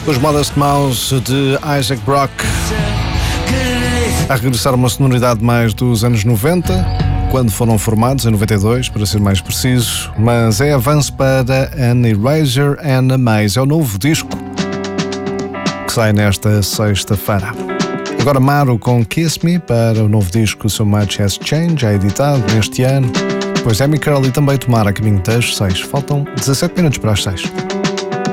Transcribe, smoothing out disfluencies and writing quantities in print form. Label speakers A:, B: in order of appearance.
A: Os Modest Mouse de Isaac Brock a regressar a uma sonoridade mais dos anos 90, quando foram formados, em 92, para ser mais preciso, mas é avanço para An Erasure and a Maze. É o novo disco que sai nesta sexta-feira. Agora Maro com Kiss Me para o novo disco So Much Has Changed, já editado neste ano. Depois Amy Curl e também Tomar a caminho das 6. Faltam 17 minutos para as 6.